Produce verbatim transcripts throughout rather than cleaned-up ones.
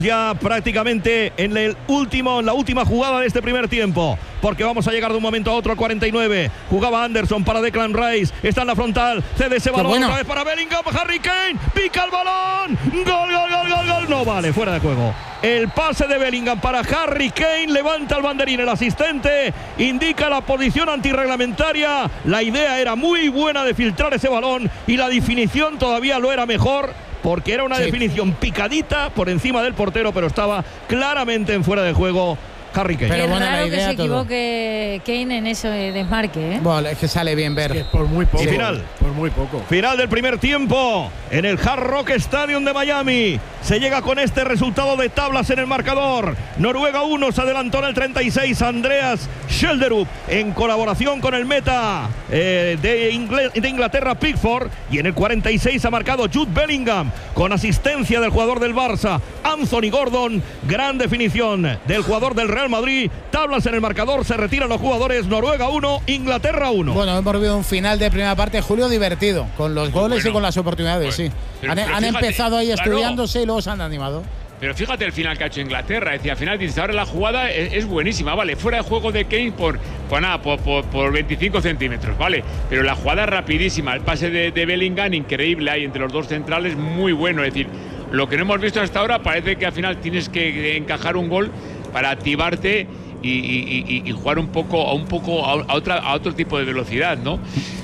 Ya prácticamente en el último, en la última jugada de este primer tiempo, porque vamos a llegar de un momento a otro al cuarenta y nueve. Jugaba Anderson para Declan Rice, está en la frontal, cede ese balón bueno. otra vez para Bellingham, Harry Kane, pica el balón, gol, gol, gol, gol, gol, no vale, fuera de juego. El pase de Bellingham para Harry Kane, levanta el banderín, el asistente indica la posición antirreglamentaria. La idea era muy buena de filtrar ese balón y la definición todavía lo era mejor, porque era una sí. definición picadita por encima del portero, pero estaba claramente en fuera de juego Harry Kane. Pero es bueno, raro la idea que se todo. equivoque Kane en ese desmarque, ¿eh? Bueno, es que sale bien ver. Es que por muy poco. Y final. Por muy poco. Final del primer tiempo en el Hard Rock Stadium de Miami. Se llega con este resultado de tablas en el marcador. Noruega uno, se adelantó en el treinta y seis Andreas Schjelderup en colaboración con el meta eh, de, Ingle de Inglaterra, Pickford. Y en el cuarenta y seis ha marcado Jude Bellingham con asistencia del jugador del Barça, Anthony Gordon. Gran definición del jugador del Real Madrid. Tablas en el marcador, se retiran los jugadores. Noruega uno, Inglaterra uno. Bueno, hemos vivido un final de primera parte, Julio, divertido, con los goles bueno, y con las oportunidades, bueno, sí. Pero, han pero han fíjate, empezado ahí claro, estudiándose y luego se han animado. Pero fíjate el final que ha hecho Inglaterra. Es decir, al final dices, ahora la jugada es, es buenísima, vale, fuera de juego de Kane por, por nada, por, por, por veinticinco centímetros, vale. Pero la jugada es rapidísima, el pase de, de Bellingham, increíble ahí entre los dos centrales, muy bueno. Es decir, lo que no hemos visto hasta ahora parece que al final tienes que encajar un gol para activarte y, y, y, y jugar un poco, a, un poco a, a, otra, a otro tipo de velocidad, ¿no?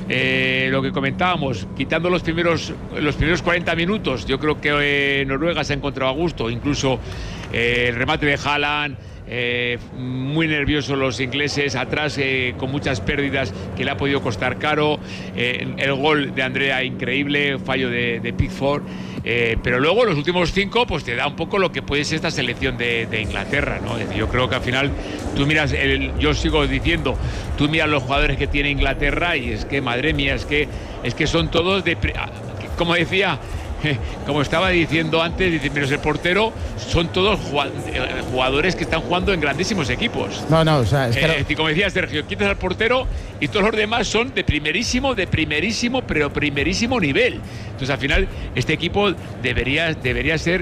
Eh, lo que comentábamos, quitando los primeros, los primeros cuarenta minutos, yo creo que eh, Noruega se ha encontrado a gusto, incluso eh, el remate de Haaland. Eh, muy nerviosos los ingleses, atrás eh, con muchas pérdidas que le ha podido costar caro. Eh, el gol de Andrea increíble, fallo de, de Pickford. Eh, pero luego los últimos cinco pues te da un poco lo que puede ser esta selección de, de Inglaterra, ¿no? Es decir, yo creo que al final tú miras, el, yo sigo diciendo, tú miras los jugadores que tiene Inglaterra y es que madre mía, es que, es que son todos de, como decía, como estaba diciendo antes, menos el portero, son todos jugadores que están jugando en grandísimos equipos. No, no, o sea, es que eh, como decía Sergio, quitas al portero y todos los demás son de primerísimo, de primerísimo, pero primerísimo nivel. Entonces, al final, este equipo debería, debería ser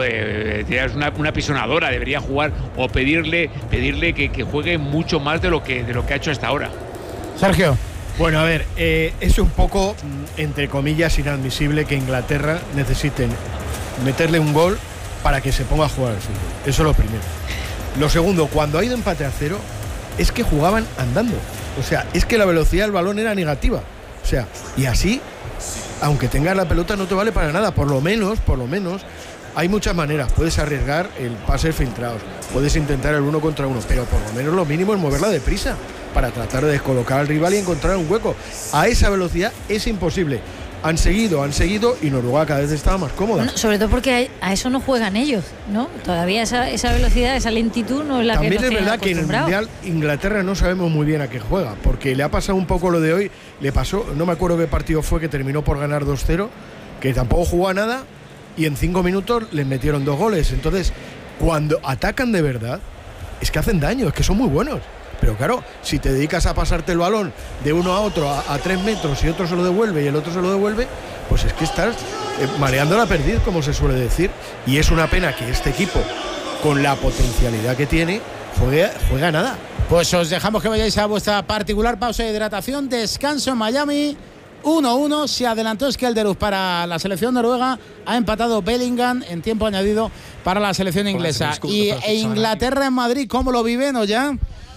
eh, una, una pisonadora, debería jugar o pedirle, pedirle que, que juegue mucho más de lo que, de lo que ha hecho hasta ahora. Sergio. Bueno, a ver, eh, es un poco, entre comillas, inadmisible que Inglaterra necesiten meterle un gol para que se ponga a jugar al fútbol. Eso es lo primero. Lo segundo, cuando ha ido empate a cero, es que jugaban andando. O sea, es que la velocidad del balón era negativa. O sea, y así, aunque tengas la pelota, no te vale para nada. Por lo menos, por lo menos, hay muchas maneras. Puedes arriesgar el pase filtrados, puedes intentar el uno contra uno, pero por lo menos lo mínimo es moverla deprisa para tratar de descolocar al rival y encontrar un hueco. A esa velocidad es imposible. Han seguido, han seguido y Noruega cada vez estaba más cómoda. Bueno, sobre todo porque a eso no juegan ellos, ¿no? Todavía esa, esa velocidad, esa lentitud no es la También que nos es verdad que en el Mundial Inglaterra no sabemos muy bien a qué juega, porque le ha pasado un poco lo de hoy. Le pasó, no me acuerdo qué partido fue, que terminó por ganar dos cero, que tampoco jugó a nada y en cinco minutos les metieron dos goles. Entonces, cuando atacan de verdad, es que hacen daño, es que son muy buenos. Pero claro, si te dedicas a pasarte el balón de uno a otro a, a tres metros y otro se lo devuelve y el otro se lo devuelve, pues es que estás eh, mareando la perdiz, como se suele decir. Y es una pena que este equipo, con la potencialidad que tiene, juegue, juega nada. Pues os dejamos que vayáis a vuestra particular pausa de hidratación. Descanso en Miami. uno uno, se adelantó Schjelderup para la selección noruega, ha empatado Bellingham en tiempo añadido para la selección inglesa. Y e Inglaterra en Madrid, ¿cómo lo viven o ya?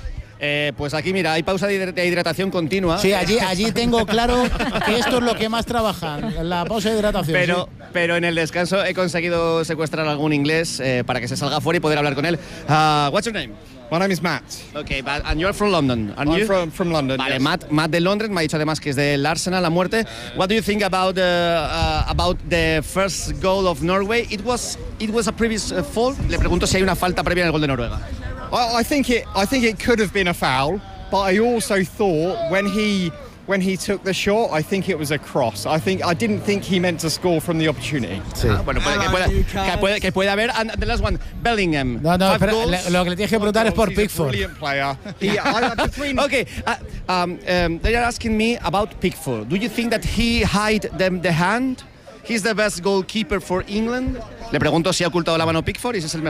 Eh, pues aquí, mira, hay pausa de hidratación continua. Sí, allí, allí tengo claro que esto es lo que más trabajan, la pausa de hidratación. Pero, sí. pero en el descanso he conseguido secuestrar a algún inglés eh, para que se salga fuera y poder hablar con él. Uh, what's your name? My name is Matt. Okay, but, and you're from London, aren't I'm you? from, from London. Vale, yes. Matt, Matt de Londres me ha dicho además que es del Arsenal a muerte. What do you think about the uh, about the first goal of Norway? It was it was a previous uh, fault. Le pregunto si hay una falta previa en el gol de Noruega. I, I think it I think it could have been a foul, but I also thought when he when he took the shot, I think it was a cross. I think I didn't think he meant to score from the opportunity. Sí. Ah, bueno, puede que, pueda, que, puede, que puede haber. And the last one, Bellingham. No, no, pero le, lo que le tienes que preguntar es por Pickford. Brilliant player. He, I, between, okay, uh, um, um, they are asking me about Pickford. Do you think that he hide them the hand? He's the best goalkeeper for England. Le pregunto si ha ocultado la mano Pickford y si es el mejor